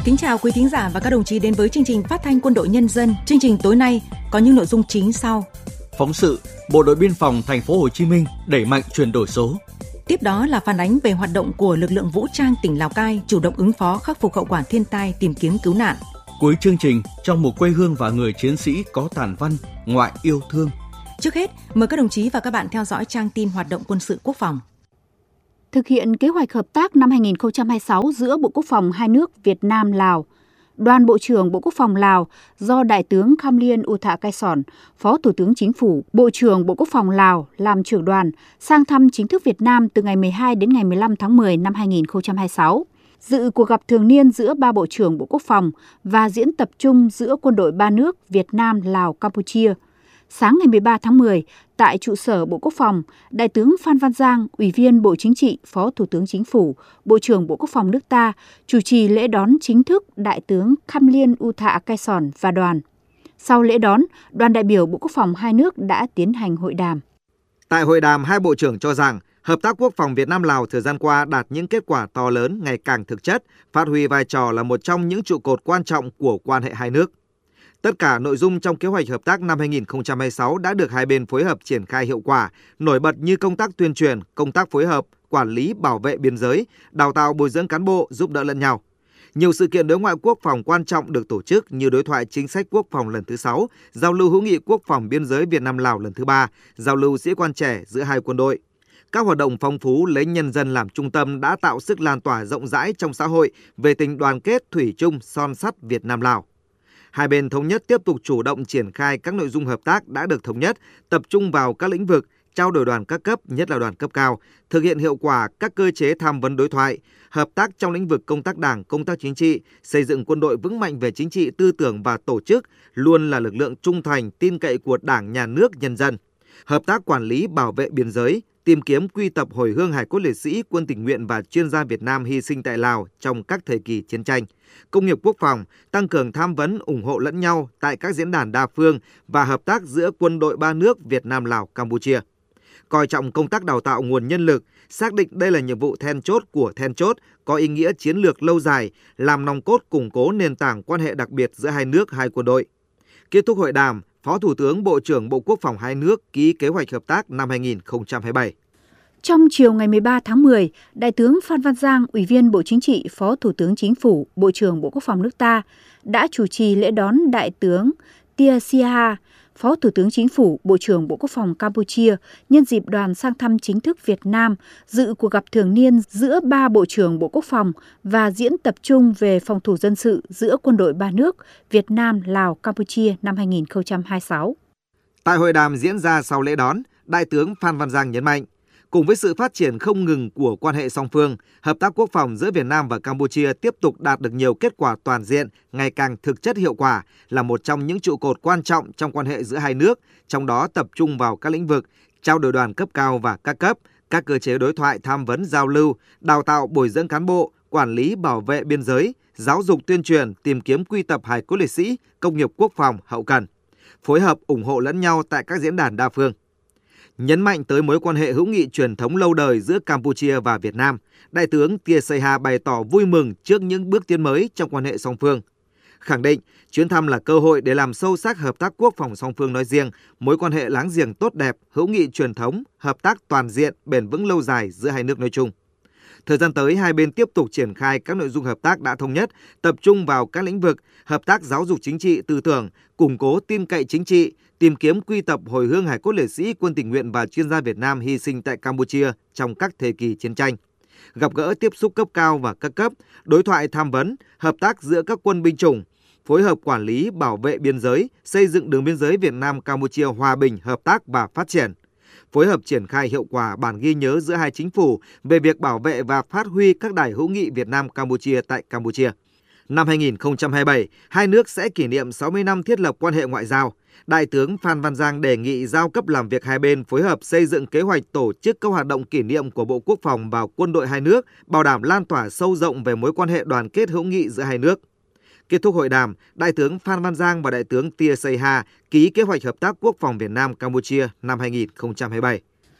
Kính chào quý thính giả và các đồng chí đến với chương trình phát thanh Quân đội Nhân dân. Chương trình tối nay có những nội dung chính sau. Phóng sự Bộ đội Biên phòng Thành phố Hồ Chí Minh đẩy mạnh chuyển đổi số. Tiếp đó là phản ánh về hoạt động của lực lượng vũ trang tỉnh Lào Cai chủ động ứng phó khắc phục hậu quả thiên tai, tìm kiếm cứu nạn. Cuối chương trình, trong một quê hương và người chiến sĩ có tản văn, ngoại yêu thương. Trước hết, mời các đồng chí và các bạn theo dõi trang tin hoạt động quân sự quốc phòng. Thực hiện kế hoạch hợp tác năm 2026 giữa Bộ Quốc phòng hai nước Việt Nam-Lào, Đoàn Bộ trưởng Bộ Quốc phòng Lào do Đại tướng Kham Liên Uthạ Kai Sòn, Phó Thủ tướng Chính phủ, Bộ trưởng Bộ Quốc phòng Lào làm trưởng đoàn sang thăm chính thức Việt Nam từ ngày 12 đến ngày 15 tháng 10 năm 2026. Dự cuộc gặp thường niên giữa ba Bộ trưởng Bộ Quốc phòng và diễn tập trung giữa quân đội ba nước Việt Nam, Lào, Campuchia. Sáng ngày 13 tháng 10, tại trụ sở Bộ Quốc phòng, Đại tướng Phan Văn Giang, Ủy viên Bộ Chính trị, Phó Thủ tướng Chính phủ, Bộ trưởng Bộ Quốc phòng nước ta, chủ trì lễ đón chính thức Đại tướng Kham Liên Uthạ Kai Sòn và đoàn. Sau lễ đón, đoàn đại biểu Bộ Quốc phòng hai nước đã tiến hành hội đàm. Tại hội đàm, hai bộ trưởng cho rằng hợp tác quốc phòng Việt Nam-Lào thời gian qua đạt những kết quả to lớn, ngày càng thực chất, phát huy vai trò là một trong những trụ cột quan trọng của quan hệ hai nước. Tất cả nội dung trong kế hoạch hợp tác năm 2026 đã được hai bên phối hợp triển khai hiệu quả, nổi bật như công tác tuyên truyền, công tác phối hợp, quản lý bảo vệ biên giới, đào tạo bồi dưỡng cán bộ, giúp đỡ lẫn nhau. Nhiều sự kiện đối ngoại quốc phòng quan trọng được tổ chức như đối thoại chính sách quốc phòng lần thứ 6, giao lưu hữu nghị quốc phòng biên giới Việt Nam-Lào lần thứ 3, giao lưu sĩ quan trẻ giữa hai quân đội. Các hoạt động phong phú lấy nhân dân làm trung tâm đã tạo sức lan tỏa rộng rãi trong xã hội về tình đoàn kết thủy chung son sắt Việt Nam-Lào. Hai bên thống nhất tiếp tục chủ động triển khai các nội dung hợp tác đã được thống nhất, tập trung vào các lĩnh vực, trao đổi đoàn các cấp, nhất là đoàn cấp cao, thực hiện hiệu quả các cơ chế tham vấn đối thoại, hợp tác trong lĩnh vực công tác đảng, công tác chính trị, xây dựng quân đội vững mạnh về chính trị, tư tưởng và tổ chức, luôn là lực lượng trung thành, tin cậy của Đảng, Nhà nước, nhân dân. Hợp tác quản lý bảo vệ biên giới, tìm kiếm quy tập hồi hương hài cốt liệt sĩ, quân tình nguyện và chuyên gia Việt Nam hy sinh tại Lào trong các thời kỳ chiến tranh. Công nghiệp quốc phòng, tăng cường tham vấn, ủng hộ lẫn nhau tại các diễn đàn đa phương và hợp tác giữa quân đội ba nước Việt Nam, Lào, Campuchia. Coi trọng công tác đào tạo nguồn nhân lực, xác định đây là nhiệm vụ then chốt của then chốt, có ý nghĩa chiến lược lâu dài, làm nòng cốt củng cố nền tảng quan hệ đặc biệt giữa hai nước, hai quân đội. Kết thúc hội đàm, Phó Thủ tướng Bộ trưởng Bộ Quốc phòng hai nước ký kế hoạch hợp tác năm 2027. Trong chiều ngày 13 tháng 10, Đại tướng Phan Văn Giang, Ủy viên Bộ Chính trị, Phó Thủ tướng Chính phủ, Bộ trưởng Bộ Quốc phòng nước ta, đã chủ trì lễ đón Đại tướng Tia Siha, Phó Thủ tướng Chính phủ, Bộ trưởng Bộ Quốc phòng Campuchia, nhân dịp đoàn sang thăm chính thức Việt Nam, dự cuộc gặp thường niên giữa ba Bộ trưởng Bộ Quốc phòng và diễn tập trung về phòng thủ dân sự giữa quân đội ba nước Việt Nam, Lào, Campuchia năm 2026. Tại hội đàm diễn ra sau lễ đón, Đại tướng Phan Văn Giang nhấn mạnh, cùng với sự phát triển không ngừng của quan hệ song phương, hợp tác quốc phòng giữa Việt Nam và Campuchia tiếp tục đạt được nhiều kết quả toàn diện, ngày càng thực chất hiệu quả, là một trong những trụ cột quan trọng trong quan hệ giữa hai nước, trong đó tập trung vào các lĩnh vực trao đổi đoàn cấp cao và các cấp, các cơ chế đối thoại tham vấn giao lưu, đào tạo bồi dưỡng cán bộ, quản lý bảo vệ biên giới, giáo dục tuyên truyền, tìm kiếm quy tập hài cốt liệt sĩ, công nghiệp quốc phòng, hậu cần, phối hợp ủng hộ lẫn nhau tại các diễn đàn đa phương. Nhấn mạnh tới mối quan hệ hữu nghị truyền thống lâu đời giữa Campuchia và Việt Nam, Đại tướng Tia Siha bày tỏ vui mừng trước những bước tiến mới trong quan hệ song phương. Khẳng định, chuyến thăm là cơ hội để làm sâu sắc hợp tác quốc phòng song phương nói riêng, mối quan hệ láng giềng tốt đẹp, hữu nghị truyền thống, hợp tác toàn diện, bền vững lâu dài giữa hai nước nói chung. Thời gian tới, hai bên tiếp tục triển khai các nội dung hợp tác đã thống nhất, tập trung vào các lĩnh vực hợp tác giáo dục chính trị, tư tưởng, củng cố tin cậy chính trị, tìm kiếm quy tập hồi hương hài cốt liệt sĩ, quân tình nguyện và chuyên gia Việt Nam hy sinh tại Campuchia trong các thời kỳ chiến tranh. Gặp gỡ tiếp xúc cấp cao và các cấp, đối thoại tham vấn, hợp tác giữa các quân binh chủng, phối hợp quản lý bảo vệ biên giới, xây dựng đường biên giới Việt Nam Campuchia hòa bình, hợp tác và phát triển. Phối hợp triển khai hiệu quả bản ghi nhớ giữa hai chính phủ về việc bảo vệ và phát huy các đài hữu nghị Việt Nam Campuchia tại Campuchia. Năm 2027, hai nước sẽ kỷ niệm 60 năm thiết lập quan hệ ngoại giao. Đại tướng Phan Văn Giang đề nghị giao cấp làm việc hai bên phối hợp xây dựng kế hoạch tổ chức các hoạt động kỷ niệm của Bộ Quốc phòng và quân đội hai nước, bảo đảm lan tỏa sâu rộng về mối quan hệ đoàn kết hữu nghị giữa hai nước. Kết thúc hội đàm, Đại tướng Phan Văn Giang và Đại tướng Tia Siha ký kế hoạch hợp tác quốc phòng Việt Nam Campuchia năm 2027.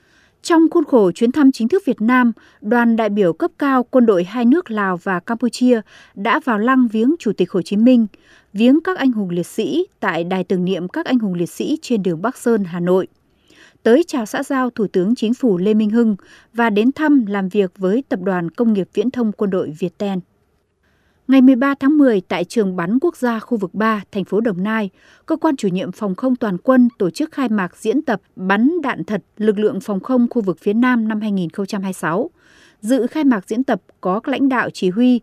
Trong khuôn khổ chuyến thăm chính thức Việt Nam, đoàn đại biểu cấp cao quân đội hai nước Lào và Campuchia đã vào lăng viếng Chủ tịch Hồ Chí Minh, viếng các anh hùng liệt sĩ tại Đài tưởng niệm các anh hùng liệt sĩ trên đường Bắc Sơn, Hà Nội. Tới chào xã giao Thủ tướng Chính phủ Lê Minh Hưng và đến thăm làm việc với Tập đoàn Công nghiệp Viễn thông Quân đội Viettel. Ngày 13 tháng 10, tại Trường bắn quốc gia khu vực 3, thành phố Đồng Nai, Cơ quan chủ nhiệm Phòng không Toàn quân tổ chức khai mạc diễn tập bắn đạn thật lực lượng phòng không khu vực phía Nam năm 2026. Dự khai mạc diễn tập có các lãnh đạo chỉ huy